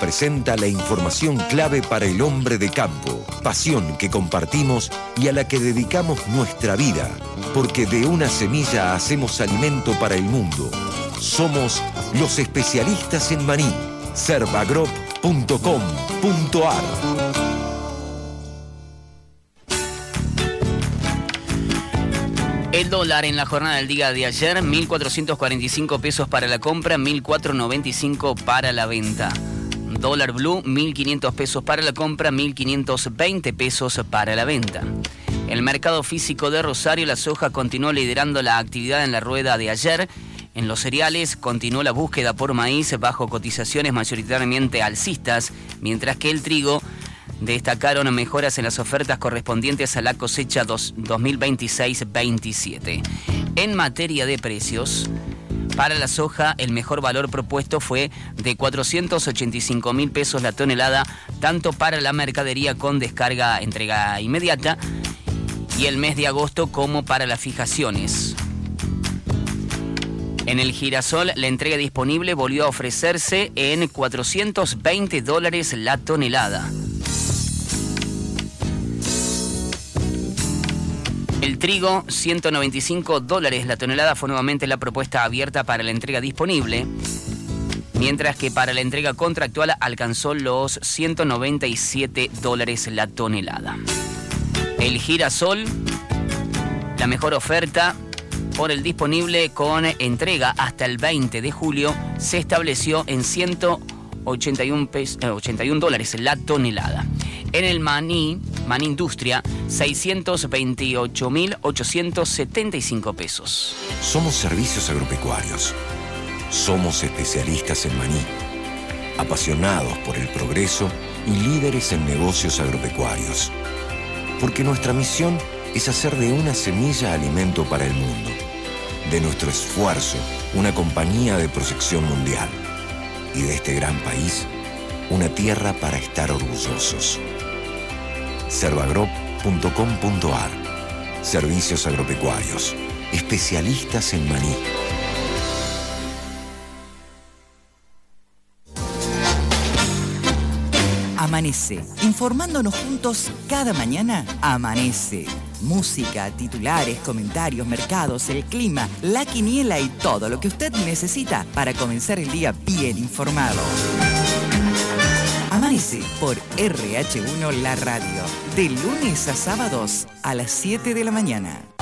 presenta la información clave para el hombre de campo, pasión que compartimos y a la que dedicamos nuestra vida, porque de una semilla hacemos alimento para el mundo. Somos los especialistas en maní. Servagrop.com.ar. El dólar en la jornada del día de ayer, 1.445 pesos para la compra, 1.495 para la venta. Dólar blue, 1.500 pesos para la compra, 1.520 pesos para la venta. El mercado físico de Rosario, la soja continuó liderando la actividad en la rueda de ayer. En los cereales continuó la búsqueda por maíz bajo cotizaciones mayoritariamente alcistas, mientras que el trigo destacaron mejoras en las ofertas correspondientes a la cosecha 2026-27. En materia de precios, para la soja el mejor valor propuesto fue de 485.000 pesos la tonelada, tanto para la mercadería con descarga entrega inmediata y el mes de agosto como para las fijaciones. En el girasol, la entrega disponible volvió a ofrecerse en $420 la tonelada. El trigo, $195 la tonelada, fue nuevamente la propuesta abierta para la entrega disponible, mientras que para la entrega contractual alcanzó los $197 la tonelada. El girasol, la mejor oferta por el disponible con entrega hasta el 20 de julio, se estableció en $181 la tonelada. En el maní industria, 628.875 pesos. Somos Servicios Agropecuarios. Somos especialistas en maní, apasionados por el progreso y líderes en negocios agropecuarios. Porque nuestra misión es hacer de una semilla alimento para el mundo. De nuestro esfuerzo, una compañía de proyección mundial. Y de este gran país, una tierra para estar orgullosos. Servagrop.com.ar. Servicios agropecuarios. Especialistas en maní. Amanece, informándonos juntos cada mañana. Amanece. Música, titulares, comentarios, mercados, el clima, la quiniela y todo lo que usted necesita para comenzar el día bien informado. Amanece por RH1 La Radio, de lunes a sábados a las 7 de la mañana.